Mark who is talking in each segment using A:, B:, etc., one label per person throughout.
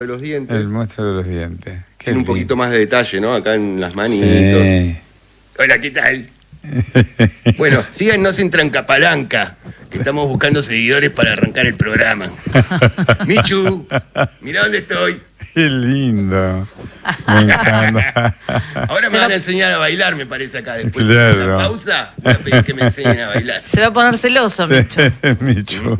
A: de los dientes.
B: El monstruo de los dientes.
A: Tiene un poquito más de detalle, ¿no? Acá en las manitos.
B: Sí.
A: Hola, ¿qué tal? Bueno, síganos en Trancapalanca, que estamos buscando seguidores para arrancar el programa. Michu, mirá dónde estoy.
B: Qué lindo. Me encanta.
A: Ahora me van a enseñar a bailar, me parece, acá. Después
B: Claro.
A: de la pausa, voy a pedir que me enseñen a bailar.
C: Se va a poner celoso, Micho.
B: Michu.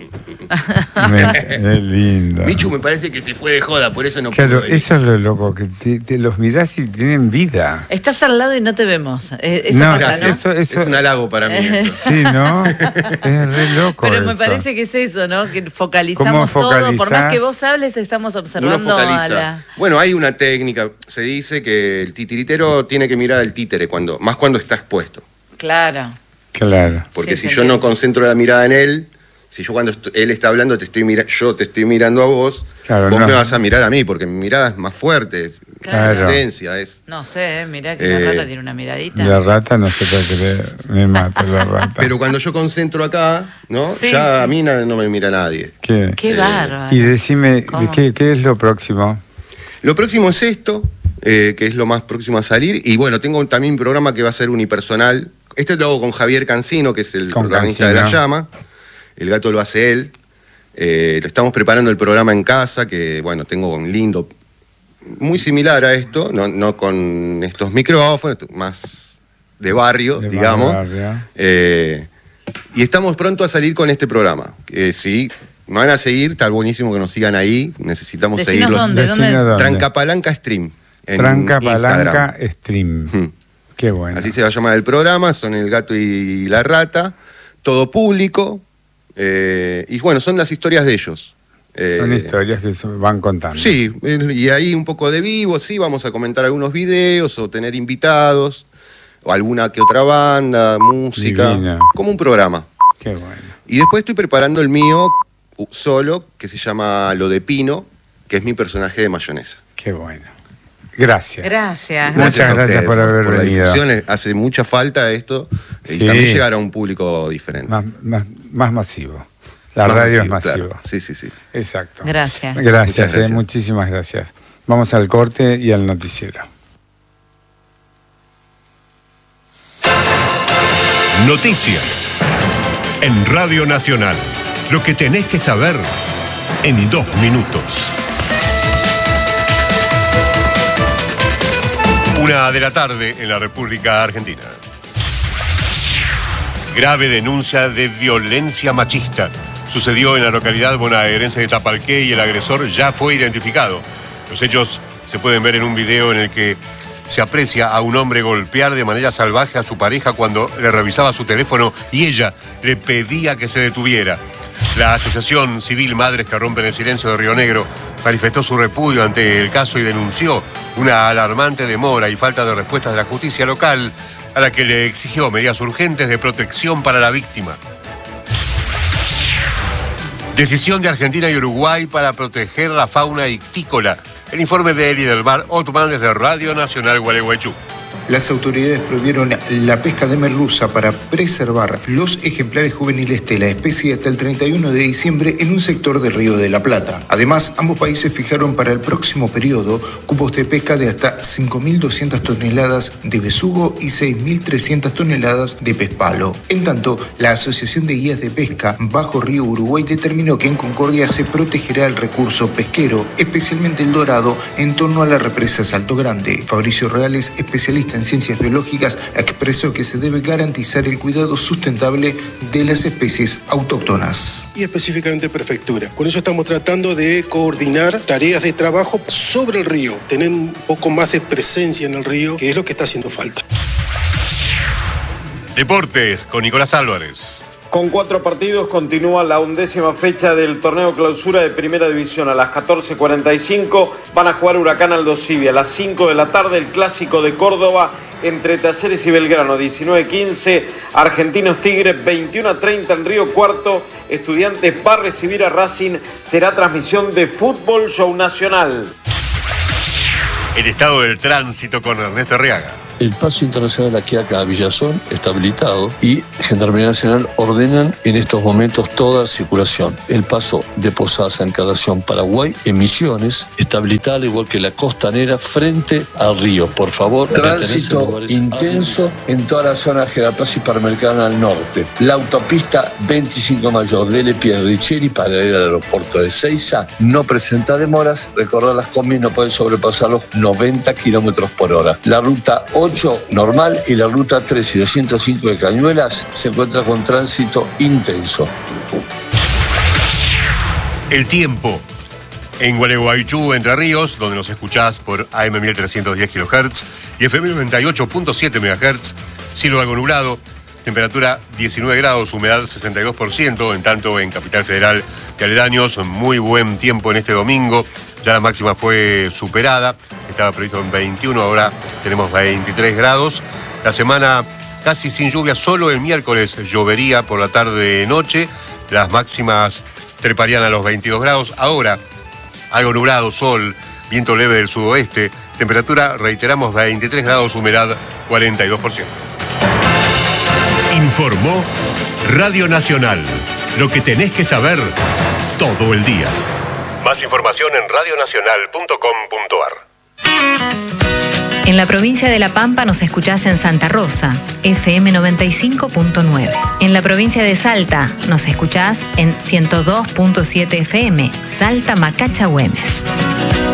B: Es lindo.
A: Michu me parece que se fue de joda, por eso no
B: Claro,
A: pudo venir.
B: eso es lo loco, que te los mirás y tienen vida.
C: Estás al lado y no te vemos. Eso
B: No,
C: pasa,
A: Gracias.
C: ¿no?
B: Eso-
A: Es un halago para mí eso.
B: Sí, ¿no? Es re loco.
C: Pero me
B: eso.
C: parece que es eso, ¿no? Que
B: ¿Cómo
C: focalizamos todo. Por
B: focalizás?
C: más que vos hables, estamos
A: Uno
C: observando a
A: focaliza.
C: la...
A: Bueno, hay una técnica. Se dice que el titiritero tiene que mirar al títere, más cuando está expuesto.
C: Claro.
B: Claro.
A: Porque
C: Sí,
A: si
C: se
A: yo no
C: entiende.
A: concentro la mirada en él, si yo cuando él está hablando yo te estoy mirando a vos,
B: Claro,
A: vos
B: no.
A: me vas a mirar a mí, porque mi mirada es más fuerte, es
C: Claro.
A: presencia, es...
C: No sé, mirá que la rata tiene una miradita.
B: La rata no se puede creer. Me mata la rata.
A: Pero cuando yo concentro acá, ¿no?
C: Sí,
A: ya
C: sí.
A: a mí no me mira nadie.
B: ¿Qué?
C: Qué bárbaro.
B: Y decime,
C: ¿Cómo?
B: ¿qué es lo próximo?
A: Lo próximo es esto, que es lo más próximo a salir. Y bueno, tengo también un programa que va a ser unipersonal. Este lo hago con Javier Cancino, que es el
B: Con
A: protagonista de
B: Cancino.
A: La Llama. El gato lo hace él. Lo estamos preparando el programa en casa, que bueno, tengo un lindo, muy similar a esto, no con estos micrófonos, más de barrio,
B: De
A: digamos.
B: barrio.
A: Y estamos pronto a salir con este programa. Sí, me van a seguir, está buenísimo que nos sigan ahí. Necesitamos
C: Decinos
A: seguirlos.
C: dónde.
B: Decime dónde.
A: Trancapalanca Stream. En
B: Tranca
A: Instagram.
B: Palanca Stream.
A: Hmm.
B: Qué bueno.
A: Así se va a llamar el programa, son el gato y la rata, todo público, y bueno, son las historias de ellos.
B: Son historias que se van contando.
A: Sí, y ahí un poco de vivo, sí, vamos a comentar algunos videos o tener invitados, o alguna que otra banda, música,
B: Divino.
A: como un programa.
B: Qué bueno.
A: Y después estoy preparando el mío solo, que se llama Lo de Pino, que es mi personaje de mayonesa.
B: Qué bueno. Gracias.
C: Gracias.
B: Muchas
A: a
B: gracias
A: ustedes
B: por haber
A: la
B: venido.
A: difusión. Hace mucha falta esto y
B: Sí.
A: también llegar a un público diferente.
B: Más masivo. La
A: Más
B: radio es
A: masivo,
B: masiva.
A: claro. Sí, sí, sí.
B: Exacto.
C: Gracias.
B: Gracias,
A: Muchas gracias.
B: muchísimas gracias. Vamos al corte y al noticiero.
D: Noticias. En Radio Nacional. Lo que tenés que saber en 2 minutos. 1 de la tarde en la República Argentina. Grave denuncia de violencia machista. Sucedió en la localidad bonaerense de Tapalqué y el agresor ya fue identificado. Los hechos se pueden ver en un video en el que se aprecia a un hombre golpear de manera salvaje a su pareja cuando le revisaba su teléfono y ella le pedía que se detuviera. La Asociación Civil Madres que Rompen el Silencio de Río Negro manifestó su repudio ante el caso y denunció una alarmante demora y falta de respuestas de la justicia local, a la que le exigió medidas urgentes de protección para la víctima. Decisión de Argentina y Uruguay para proteger la fauna ictícola. El informe de Eli del Bar Otman desde Radio Nacional Gualeguaychú.
E: Las autoridades prohibieron la pesca de merluza para preservar los ejemplares juveniles de la especie hasta el 31 de diciembre en un sector del Río de la Plata. Además, ambos países fijaron para el próximo periodo cupos de pesca de hasta 5.200 toneladas de besugo y 6.300 toneladas de pez palo. En tanto, la Asociación de Guías de Pesca Bajo Río Uruguay determinó que en Concordia se protegerá el recurso pesquero, especialmente el dorado, en torno a la represa Salto Grande. Fabricio Reales, especialista en ciencias biológicas, expresó que se debe garantizar el cuidado sustentable de las especies autóctonas.
F: Y específicamente prefectura. Con eso estamos tratando de coordinar tareas de trabajo sobre el río, tener un poco más de presencia en el río, que es lo que está haciendo falta.
D: Deportes con Nicolás Álvarez.
G: Con 4 partidos continúa la 11ª fecha del torneo clausura de Primera División. A las 14:45 van a jugar Huracán Aldo Civi. A las 5 de la tarde el Clásico de Córdoba entre Talleres y Belgrano. 19:15 Argentinos Tigres. 21:30 en Río Cuarto Estudiantes va a recibir a Racing. Será transmisión de Fútbol Show Nacional.
D: El estado del tránsito con Ernesto Arriaga.
H: El paso internacional aquí a Villazón está habilitado y Gendarmería Nacional ordenan en estos momentos toda circulación. El paso de Posadas a Encarnación, Paraguay, en Misiones, está habilitado al igual que la costanera frente al río. Por favor, tránsito intenso en toda la zona Gerapaz y Panamericana al norte. La autopista 25 de Mayo de Lepier Richeri para ir al aeropuerto de Seiza no presenta demoras. Recordar, las combis no pueden sobrepasar los 90 km/h. La ruta 8 normal y la ruta 3 y 205 de Cañuelas se encuentra con tránsito intenso.
D: El tiempo. En Gualeguaychú, Entre Ríos, donde nos escuchás por AM 1310 kHz y FM 98.7 MHz, cielo algo nublado, temperatura 19 grados, humedad 62%, en tanto en Capital Federal y aledaños, muy buen tiempo en este domingo, ya la máxima fue superada, estaba previsto en 21, ahora tenemos 23 grados, la semana casi sin lluvia, solo el miércoles llovería por la tarde-noche, las máximas treparían a los 22 grados, ahora algo nublado, sol, viento leve del sudoeste, temperatura, reiteramos, 23 grados, humedad 42%.
I: Informó Radio Nacional, lo que tenés que saber todo el día.
D: Más información en radionacional.com.ar.
J: En la provincia de La Pampa nos escuchás en Santa Rosa, FM 95.9. En la provincia de Salta nos escuchás en 102.7 FM, Salta Macacha Güemes.